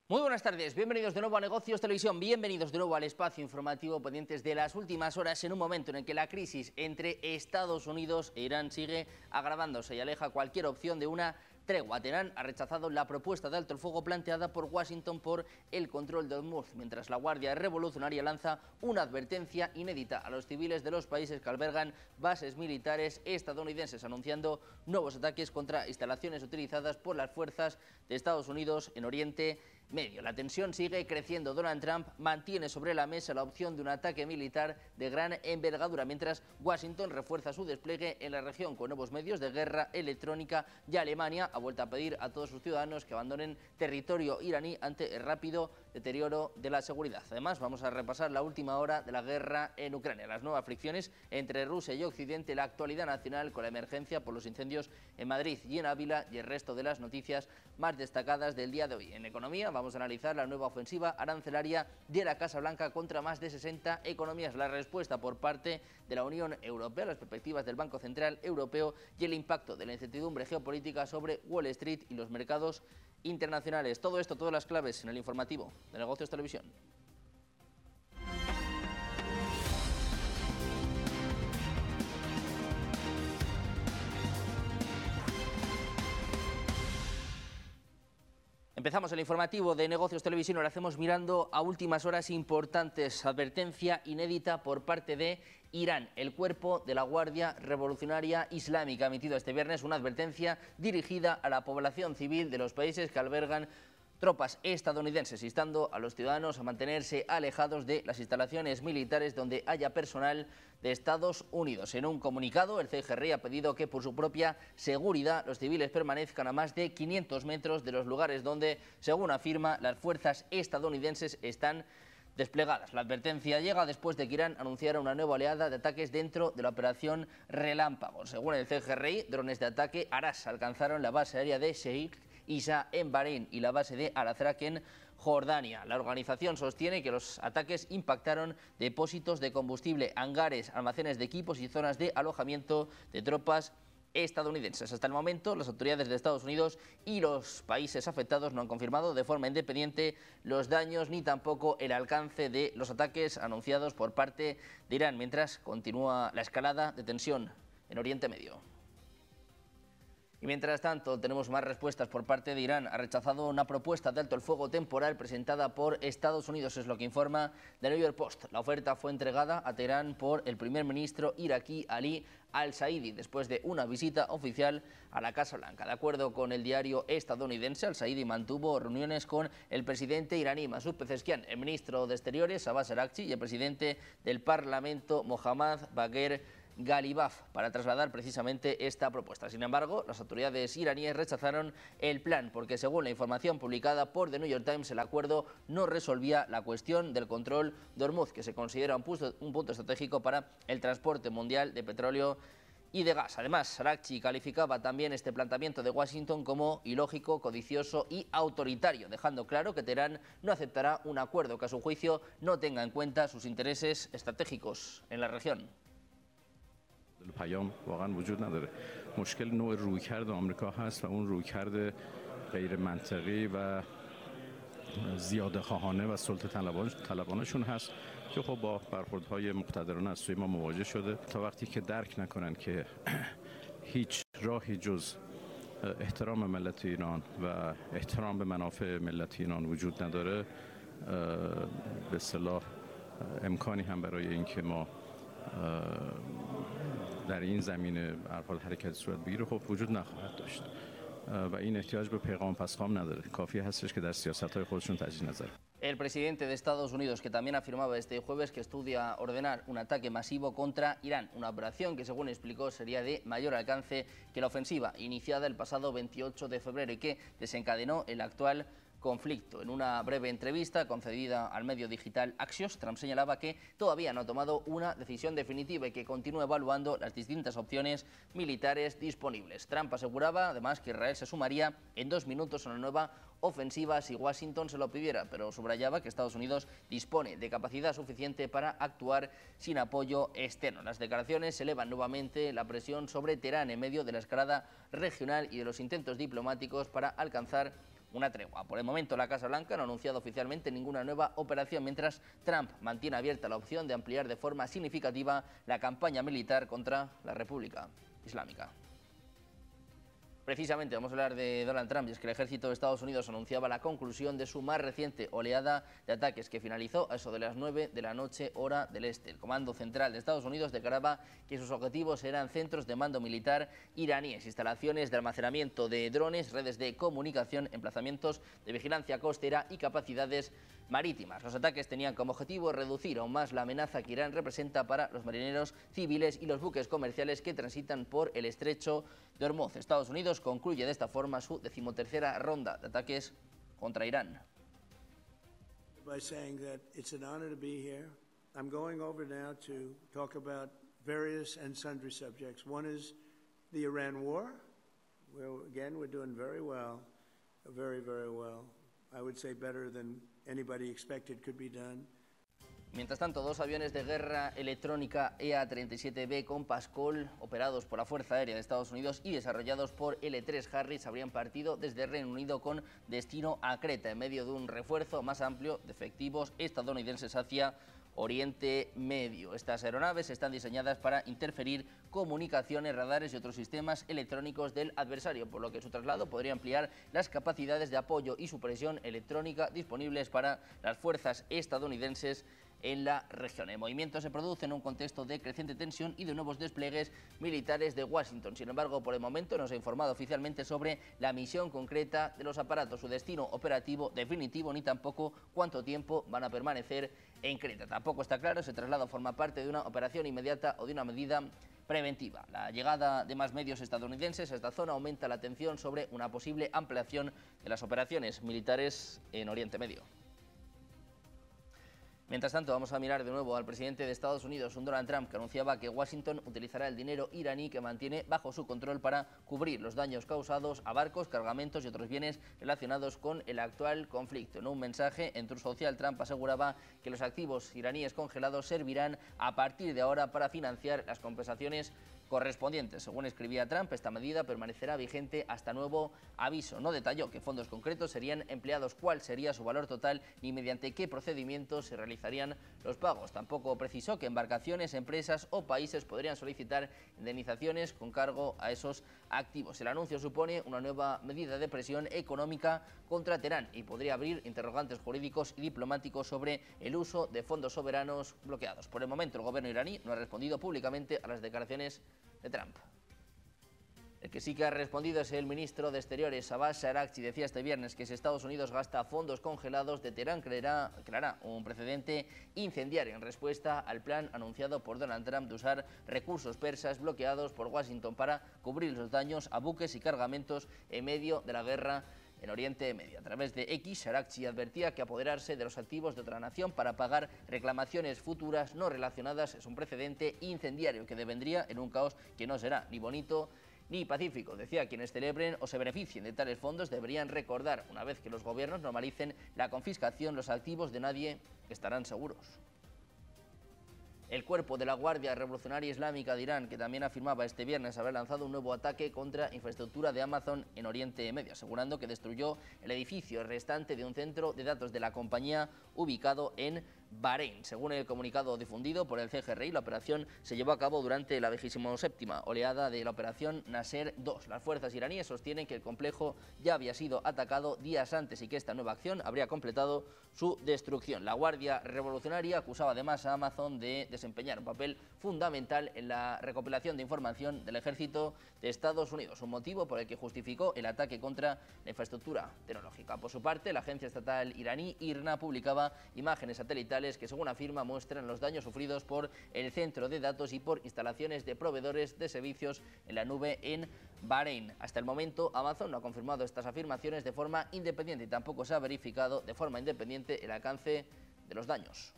Muy buenas tardes, bienvenidos de nuevo a Negocios Televisión, bienvenidos de nuevo al espacio informativo pendientes de las últimas horas en un momento en el que la crisis entre Estados Unidos e Irán sigue agravándose y aleja cualquier opción de una tregua. Teherán ha rechazado la propuesta de alto el fuego planteada por Washington por el control de Hormuz, mientras la Guardia Revolucionaria lanza una advertencia inédita a los civiles de los países que albergan bases militares estadounidenses, anunciando nuevos ataques contra instalaciones utilizadas por las fuerzas de Estados Unidos en Oriente Medio. La tensión sigue creciendo. Donald Trump mantiene sobre la mesa la opción de un ataque militar de gran envergadura, mientras Washington refuerza su despliegue en la región con nuevos medios de guerra electrónica, y Alemania ha vuelto a pedir a todos sus ciudadanos que abandonen territorio iraní ante el rápido deterioro de la seguridad. Además, vamos a repasar la última hora de la guerra en Ucrania, las nuevas fricciones entre Rusia y Occidente, la actualidad nacional con la emergencia por los incendios en Madrid y en Ávila y el resto de las noticias más destacadas del día de hoy. En economía vamos a analizar la nueva ofensiva arancelaria de la Casa Blanca contra más de 60 economías, la respuesta por parte de la Unión Europea, las perspectivas del Banco Central Europeo y el impacto de la incertidumbre geopolítica sobre Wall Street y los mercados internacionales. Todo esto, todas las claves en el informativo de Negocios Televisión. Empezamos el informativo de Negocios Televisión, lo hacemos mirando a últimas horas importantes. Advertencia inédita por parte de Irán. El cuerpo de la Guardia Revolucionaria Islámica ha emitido este viernes una advertencia dirigida a la población civil de los países que albergan tropas estadounidenses, instando a los ciudadanos a mantenerse alejados de las instalaciones militares donde haya personal de Estados Unidos. En un comunicado, el CGRI ha pedido que por su propia seguridad los civiles permanezcan a más de 500 metros de los lugares donde, según afirma, las fuerzas estadounidenses están desplegadas. La advertencia llega después de que Irán anunciara una nueva oleada de ataques dentro de la operación Relámpago. Según el CGRI, drones de ataque Aras alcanzaron la base aérea de Sheikh Isa en Bahrein y la base de Al-Azraq en Jordania. La organización sostiene que los ataques impactaron depósitos de combustible, hangares, almacenes de equipos y zonas de alojamiento de tropas estadounidenses. Hasta el momento, las autoridades de Estados Unidos y los países afectados no han confirmado de forma independiente los daños ni tampoco el alcance de los ataques anunciados por parte de Irán, mientras continúa la escalada de tensión en Oriente Medio. Y mientras tanto, tenemos más respuestas por parte de Irán. Ha rechazado una propuesta de alto el fuego temporal presentada por Estados Unidos, es lo que informa The New York Post. La oferta fue entregada a Teherán por el primer ministro iraquí Ali Al-Saidi después de una visita oficial a la Casa Blanca. De acuerdo con el diario estadounidense, Al-Saidi mantuvo reuniones con el presidente iraní Masoud Pezeshkian, el ministro de Exteriores Abbas Araghchi y el presidente del Parlamento Mohammad Bagher Ghalibaf para trasladar precisamente esta propuesta. Sin embargo, las autoridades iraníes rechazaron el plan porque, según la información publicada por The New York Times, el acuerdo no resolvía la cuestión del control de Hormuz, que se considera un punto estratégico para el transporte mundial de petróleo y de gas. Además, Araghchi calificaba también este planteamiento de Washington como ilógico, codicioso y autoritario, dejando claro que Teherán no aceptará un acuerdo que, a su juicio, no tenga en cuenta sus intereses estratégicos en la región. پیام واقعا وجود نداره. مشکل نوع رویکرد آمریکا هست و اون رویکرد غیر منطقی و زیاده خواهانه و سلطه طلبانشون هست که خب با برخوردهای مقتدرانه از سوی ما مواجه شده. تا وقتی که درک نکنن که هیچ راهی جز احترام ملت ایران و احترام به منافع ملت ایران وجود نداره، به اصطلاح امکانی هم برای اینکه ما در این زمینه اربال حرکت صورت بگیره خب وجود نخواهد داشت و این احتیاج به پیغام پسخام نداره. کافی هستش که در سیاست‌های خودشون تجدید نظر. El presidente de Estados Unidos, que también afirmaba este jueves que estudia ordenar un ataque masivo contra Irán, una operación que, según explicó, sería de mayor alcance que la ofensiva iniciada el pasado 28 de febrero y que desencadenó el actual conflicto. En una breve entrevista concedida al medio digital Axios, Trump señalaba que todavía no ha tomado una decisión definitiva y que continúa evaluando las distintas opciones militares disponibles. Trump aseguraba además que Israel se sumaría en 2 minutos a una nueva ofensiva si Washington se lo pidiera, pero subrayaba que Estados Unidos dispone de capacidad suficiente para actuar sin apoyo externo. Las declaraciones elevan nuevamente la presión sobre Teherán en medio de la escalada regional y de los intentos diplomáticos para alcanzar una tregua. Por el momento, la Casa Blanca no ha anunciado oficialmente ninguna nueva operación, mientras Trump mantiene abierta la opción de ampliar de forma significativa la campaña militar contra la República Islámica. Precisamente vamos a hablar de Donald Trump, y es que el ejército de Estados Unidos anunciaba la conclusión de su más reciente oleada de ataques que finalizó a eso de las 9 de la noche hora del este. El Comando Central de Estados Unidos declaraba que sus objetivos eran centros de mando militar iraníes, instalaciones de almacenamiento de drones, redes de comunicación, emplazamientos de vigilancia costera y capacidades marítimas. Los ataques tenían como objetivo reducir aún más la amenaza que Irán representa para los marineros civiles y los buques comerciales que transitan por el estrecho de Hormuz. Estados Unidos concluye de esta forma su 13ª ronda de ataques contra Irán. By saying that it's an honor to be here. I'm going over now to talk about various and sundry subjects. One is the Iran war, where again we're doing very well, very, very well. I would say better than anybody expected could be done. Mientras tanto, 2 aviones de guerra electrónica EA-37B con Pascal, operados por la Fuerza Aérea de Estados Unidos y desarrollados por L3 Harris, habrían partido desde Reino Unido con destino a Creta, en medio de un refuerzo más amplio de efectivos estadounidenses hacia Oriente Medio. Estas aeronaves están diseñadas para interferir comunicaciones, radares y otros sistemas electrónicos del adversario, por lo que su traslado podría ampliar las capacidades de apoyo y supresión electrónica disponibles para las fuerzas estadounidenses en la región. El movimiento se produce en un contexto de creciente tensión y de nuevos despliegues militares de Washington. Sin embargo, por el momento no se ha informado oficialmente sobre la misión concreta de los aparatos, su destino operativo definitivo, ni tampoco cuánto tiempo van a permanecer en Creta. Tampoco está claro si el traslado forma parte de una operación inmediata o de una medida preventiva. La llegada de más medios estadounidenses a esta zona aumenta la atención sobre una posible ampliación de las operaciones militares en Oriente Medio. Mientras tanto, vamos a mirar de nuevo al presidente de Estados Unidos, Donald Trump, que anunciaba que Washington utilizará el dinero iraní que mantiene bajo su control para cubrir los daños causados a barcos, cargamentos y otros bienes relacionados con el actual conflicto. En un mensaje en Truth Social, Trump aseguraba que los activos iraníes congelados servirán a partir de ahora para financiar las compensaciones correspondientes. Según escribía Trump, esta medida permanecerá vigente hasta nuevo aviso. No detalló qué fondos concretos serían empleados, cuál sería su valor total ni mediante qué procedimientos se realizarían los pagos. Tampoco precisó que embarcaciones, empresas o países podrían solicitar indemnizaciones con cargo a esos activos. El anuncio supone una nueva medida de presión económica contra Teherán y podría abrir interrogantes jurídicos y diplomáticos sobre el uso de fondos soberanos bloqueados. Por el momento, el gobierno iraní no ha respondido públicamente a las declaraciones de Trump. El que sí que ha respondido es el ministro de Exteriores, Abbas Araghchi. Decía este viernes que si Estados Unidos gasta fondos congelados de Teherán, creará un precedente incendiario en respuesta al plan anunciado por Donald Trump de usar recursos persas bloqueados por Washington para cubrir los daños a buques y cargamentos en medio de la guerra en Oriente Medio. A través de X, Araghchi advertía que apoderarse de los activos de otra nación para pagar reclamaciones futuras no relacionadas es un precedente incendiario que devendría en un caos que no será ni bonito ni pacífico. Decía, quienes celebren o se beneficien de tales fondos deberían recordar, una vez que los gobiernos normalicen la confiscación, los activos de nadie estarán seguros. El cuerpo de la Guardia Revolucionaria Islámica de Irán, que también afirmaba este viernes haber lanzado un nuevo ataque contra infraestructura de Amazon en Oriente Medio, asegurando que destruyó el edificio restante de un centro de datos de la compañía ubicado en Bahrein. Según el comunicado difundido por el CGRI, la operación se llevó a cabo durante la 27ª oleada de la operación Nasser II. Las fuerzas iraníes sostienen que el complejo ya había sido atacado días antes y que esta nueva acción habría completado su destrucción. La Guardia Revolucionaria acusaba además a Amazon de desempeñar un papel fundamental en la recopilación de información del ejército de Estados Unidos, un motivo por el que justificó el ataque contra la infraestructura tecnológica. Por su parte, la agencia estatal iraní IRNA publicaba imágenes satelitales que, según afirma, muestran los daños sufridos por el centro de datos y por instalaciones de proveedores de servicios en la nube en Bahrein. Hasta el momento, Amazon no ha confirmado estas afirmaciones de forma independiente y tampoco se ha verificado de forma independiente el alcance de los daños.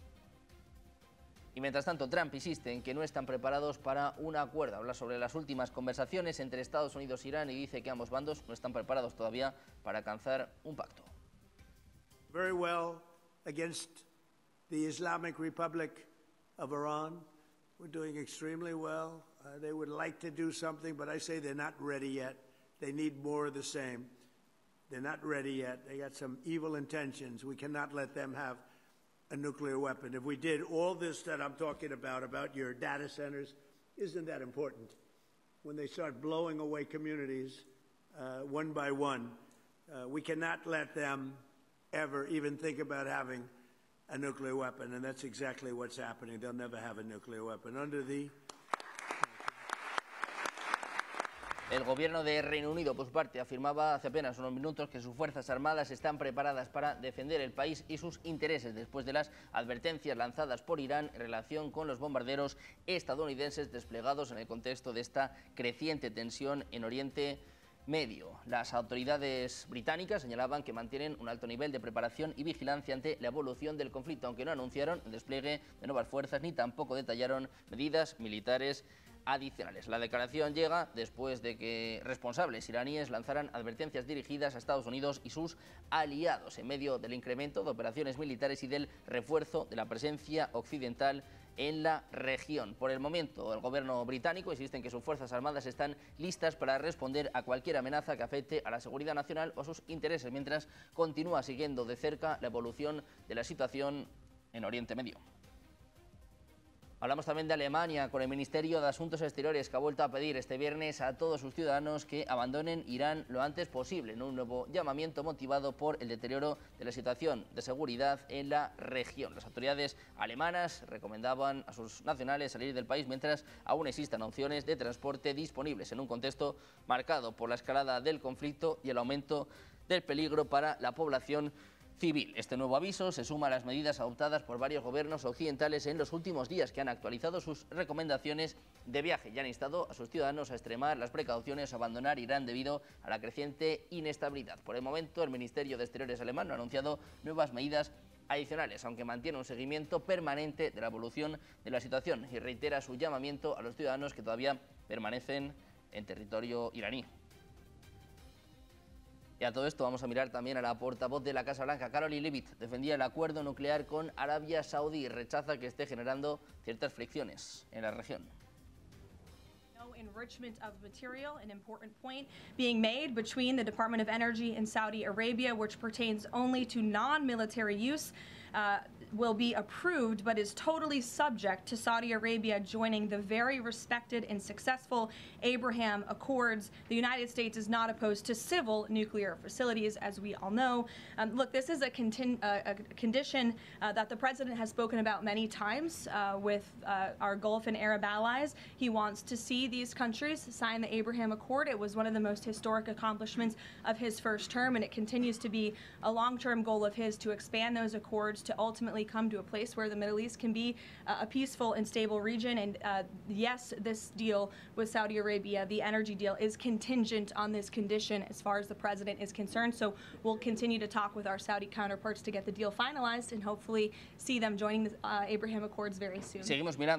Y mientras tanto, Trump insiste en que no están preparados para un acuerdo. Habla sobre las últimas conversaciones entre Estados Unidos e Irán y dice que ambos bandos no están preparados todavía para alcanzar un pacto. Very well against the Islamic Republic of Iran. We're doing extremely well. They would like to do something, but I say they're not ready yet. They need more of the same. They're not ready yet. They got some evil intentions. We cannot let them have a nuclear weapon. If we did all this that I'm talking about your data centers, isn't that important? When they start blowing away communities one by one, we cannot let them ever even think about having a nuclear weapon, and that's exactly what's happening. They'll never have a nuclear weapon. El gobierno de Reino Unido, por su parte, afirmaba hace apenas unos minutos que sus fuerzas armadas están preparadas para defender el país y sus intereses después de las advertencias lanzadas por Irán en relación con los bombarderos estadounidenses desplegados en el contexto de esta creciente tensión en Oriente Medio. Las autoridades británicas señalaban que mantienen un alto nivel de preparación y vigilancia ante la evolución del conflicto, aunque no anunciaron el despliegue de nuevas fuerzas ni tampoco detallaron medidas militares adicionales. La declaración llega después de que responsables iraníes lanzaran advertencias dirigidas a Estados Unidos y sus aliados en medio del incremento de operaciones militares y del refuerzo de la presencia occidental en la región. Por el momento, el gobierno británico insiste en que sus fuerzas armadas están listas para responder a cualquier amenaza que afecte a la seguridad nacional o sus intereses, mientras continúa siguiendo de cerca la evolución de la situación en Oriente Medio. Hablamos también de Alemania, con el Ministerio de Asuntos Exteriores, que ha vuelto a pedir este viernes a todos sus ciudadanos que abandonen Irán lo antes posible, en un nuevo llamamiento motivado por el deterioro de la situación de seguridad en la región. Las autoridades alemanas recomendaban a sus nacionales salir del país mientras aún existan opciones de transporte disponibles, en un contexto marcado por la escalada del conflicto y el aumento del peligro para la población civil. Este nuevo aviso se suma a las medidas adoptadas por varios gobiernos occidentales en los últimos días, que han actualizado sus recomendaciones de viaje y han instado a sus ciudadanos a extremar las precauciones o abandonar Irán debido a la creciente inestabilidad. Por el momento, el Ministerio de Exteriores alemán no ha anunciado nuevas medidas adicionales, aunque mantiene un seguimiento permanente de la evolución de la situación y reitera su llamamiento a los ciudadanos que todavía permanecen en territorio iraní. Y a todo esto vamos a mirar también a la portavoz de la Casa Blanca, Karoline Leavitt. Defendía el acuerdo nuclear con Arabia Saudí y rechaza que esté generando ciertas fricciones en la región. Enrichment of material, an important point being made between the Department of Energy and Saudi Arabia, which pertains only to non-military use, will be approved, but is totally subject to Saudi Arabia joining the very respected and successful Abraham Accords. The United States is not opposed to civil nuclear facilities, as we all know. Look, this is a condition that the president has spoken about many times with our Gulf and Arab allies. He wants to see these countries sign the Abraham Accord. It was one of the most historic accomplishments of his first term, and it continues to be a long-term goal of his to expand those accords to ultimately come to a place where the Middle East can be a peaceful and stable region. And yes, this deal with Saudi Arabia, the energy deal, is contingent on this condition as far as the president is concerned. So we'll continue to talk with our Saudi counterparts to get the deal finalized and hopefully see them joining the Abraham Accords very soon. Seguimos mirando